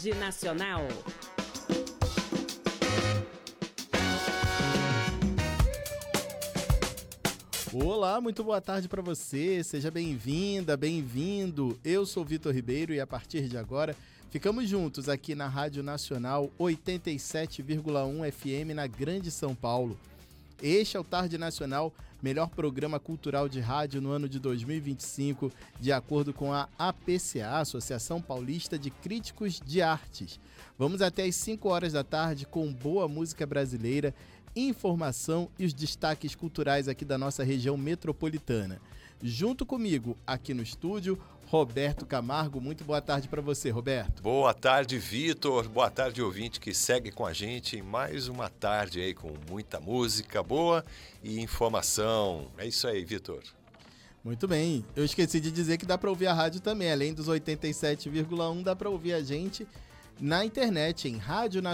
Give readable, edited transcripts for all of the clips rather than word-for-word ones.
Tarde Nacional. Olá, muito boa tarde para você, seja bem-vinda, bem-vindo. Eu sou Vitor Ribeiro e a partir de agora ficamos juntos aqui na Rádio Nacional 87,1 FM na Grande São Paulo. Este é o Tarde Nacional, melhor programa cultural de rádio no ano de 2025, de acordo com a APCA, Associação Paulista de Críticos de Artes. Vamos até às 5 horas da tarde com boa música brasileira, informação e os destaques culturais aqui da nossa região metropolitana. Junto comigo, aqui no estúdio, Roberto Camargo. Muito boa tarde para você, Roberto. Boa tarde, Vitor. Boa tarde, ouvinte que segue com a gente em mais uma tarde aí com muita música boa e informação. É isso aí, Vitor. Muito bem. Eu esqueci de dizer que dá para ouvir a rádio também. Além dos 87,1, dá para ouvir a gente na internet em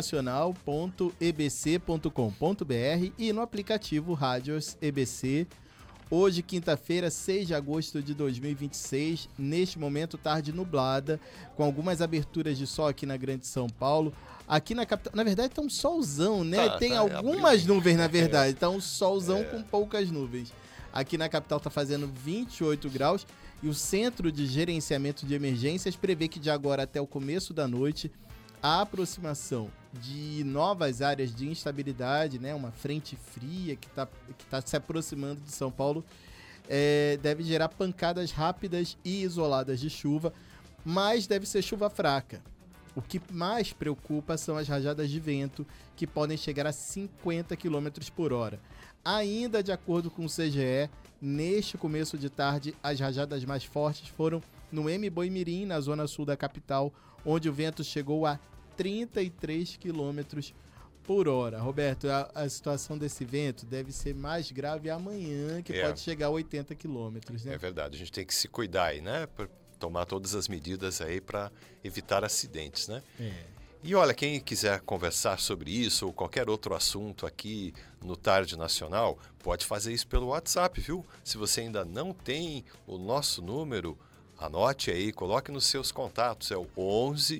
radionacional.ebc.com.br e no aplicativo Rádios EBC. Hoje, quinta-feira, 6 de agosto de 2026, neste momento, tarde nublada, com algumas aberturas de sol aqui na Grande São Paulo. Aqui na capital, na verdade, tá um solzão, né? Tem algumas nuvens, na verdade, tá um solzão com poucas nuvens. Aqui na capital tá fazendo 28 graus e o Centro de Gerenciamento de Emergências prevê que de agora até o começo da noite, a aproximação de novas áreas de instabilidade, né, uma frente fria que tá se aproximando de São Paulo, deve gerar pancadas rápidas e isoladas de chuva, mas deve ser chuva fraca. O que mais preocupa são as rajadas de vento, que podem chegar a 50 km por hora. Ainda de acordo com o CGE, neste começo de tarde, as rajadas mais fortes foram no Mboimirim, na zona sul da capital, onde o vento chegou a 33 km por hora. Roberto, a situação desse vento deve ser mais grave amanhã, que pode chegar a 80 km, né? É verdade, a gente tem que se cuidar aí, né? Pra tomar todas as medidas aí para evitar acidentes, né? E olha, quem quiser conversar sobre isso ou qualquer outro assunto aqui no Tarde Nacional, pode fazer isso pelo WhatsApp, viu? Se você ainda não tem o nosso número, anote aí, coloque nos seus contatos, é o 11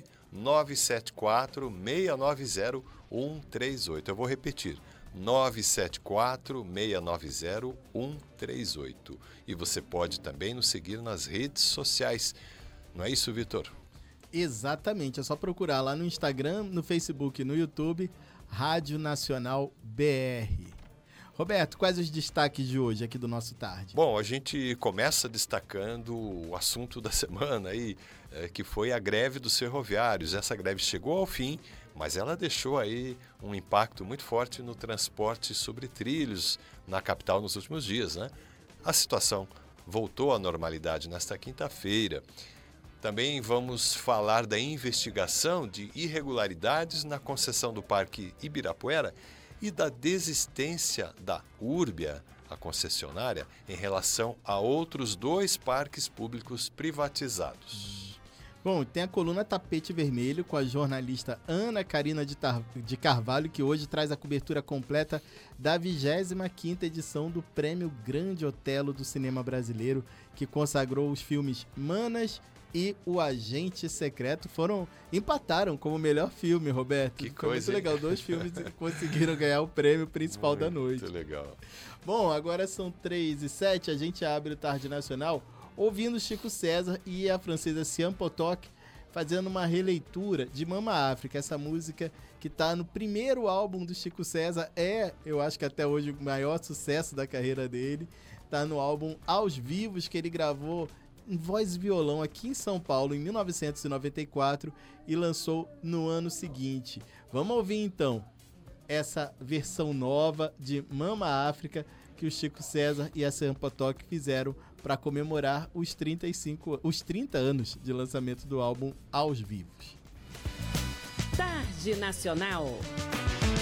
974 690 138. Eu vou repetir, 974 690 138. E você pode também nos seguir nas redes sociais. Não é isso, Vitor? Exatamente, é só procurar lá no Instagram, no Facebook, no YouTube, Rádio Nacional BR. Roberto, quais os destaques de hoje aqui do nosso Tarde? Bom, a gente começa destacando o assunto da semana aí, que foi a greve dos ferroviários. Essa greve chegou ao fim, mas ela deixou aí um impacto muito forte no transporte sobre trilhos na capital nos últimos dias, né? A situação voltou à normalidade nesta quinta-feira. Também vamos falar da investigação de irregularidades na concessão do Parque Ibirapuera e da desistência da Urbia, a concessionária, em relação a outros 2 parques públicos privatizados. Bom, tem a coluna Tapete Vermelho com a jornalista Ana Karina de Carvalho, que hoje traz a cobertura completa da 25ª edição do Prêmio Grande Otelo do Cinema Brasileiro, que consagrou os filmes Manas e O Agente Secreto. Empataram como melhor filme, Roberto. Que Foi coisa, muito legal. 2 filmes conseguiram ganhar o prêmio principal da noite. Muito legal. Bom, agora são 3h07, a gente abre o Tarde Nacional ouvindo Chico César e a francesa Sian Potok fazendo uma releitura de Mama África. Essa música que está no primeiro álbum do Chico César, eu acho que até hoje o maior sucesso da carreira dele. Está no álbum Aos Vivos, que ele gravou em voz e violão aqui em São Paulo em 1994 e lançou no ano seguinte. Vamos ouvir então essa versão nova de Mama África que o Chico César e a Sian Potok fizeram para comemorar os 30 anos de lançamento do álbum Aos Vivos. Tarde Nacional.